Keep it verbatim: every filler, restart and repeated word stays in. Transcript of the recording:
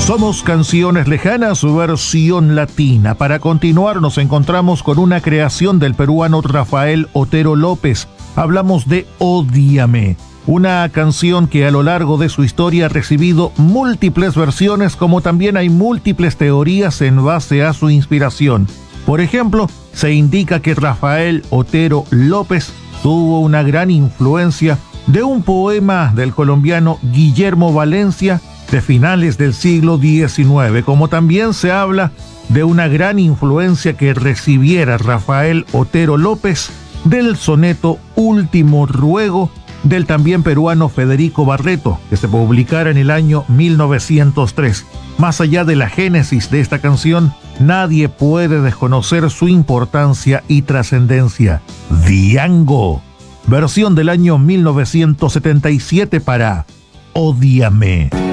Somos Canciones Lejanas, versión latina. Para continuar nos encontramos con una creación del peruano Rafael Otero López. Hablamos de Ódiame, una canción que a lo largo de su historia ha recibido múltiples versiones, como también hay múltiples teorías en base a su inspiración. Por ejemplo, se indica que Rafael Otero López tuvo una gran influencia de un poema del colombiano Guillermo Valencia de finales del siglo diecinueve, como también se habla de una gran influencia que recibiera Rafael Otero López del soneto Último Ruego del también peruano Federico Barreto, que se publicara en el año mil novecientos tres. Más allá de la génesis de esta canción, nadie puede desconocer su importancia y trascendencia. Diango, versión del año mil novecientos setenta y siete para Ódiame.